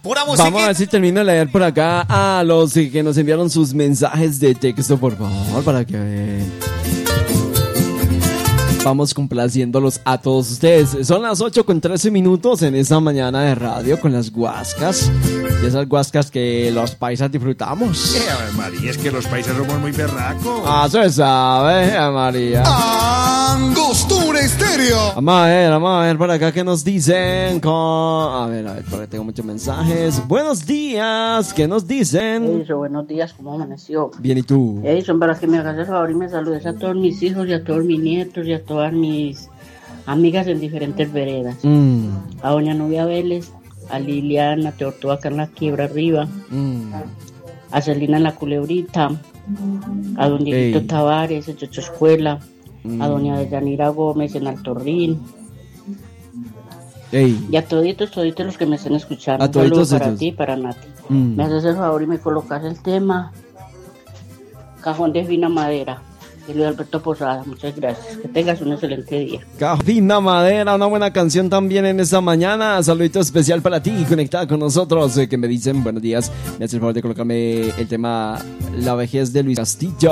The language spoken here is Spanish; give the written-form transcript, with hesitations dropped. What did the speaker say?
Pura música. Vamos a ver si termino de leer por acá a los que nos enviaron sus mensajes de texto, por favor, para que vamos complaciéndolos a todos ustedes. Son las 8:13 en esta mañana de radio con las guascas. Y esas guascas que los paisas disfrutamos. María, es que los paisas somos muy berracos. Ah, se sabe, María. Angostura Estéreo. Vamos a ver por acá qué nos dicen. A ver, porque tengo muchos mensajes. Buenos días, ¿qué nos dicen? Edison, buenos días, ¿cómo amaneció? Bien, ¿y tú? Edison, para que me hagas el favor y me saludes a todos mis hijos y a todos mis nietos y a todas mis amigas en diferentes veredas. A doña Nubia Vélez, a Liliana Teortúa acá en la Quiebra Arriba, a Celina en la Culebrita, a don Dieguito Tavares en Chocho Escuela, a doña Deyanira Gómez en Altorrín. Y a toditos los que me estén escuchando. Un saludo para ti y para Nati. Me haces el favor y me colocas el tema Cajón de Fina Madera de Luis Alberto Posada. Muchas gracias, que tengas un excelente día. Fina Madera, una buena canción también en esta mañana. Saludito especial para ti, conectada con nosotros, que me dicen buenos días. Me hace el favor de colocarme el tema La vejez de Luis Castillo.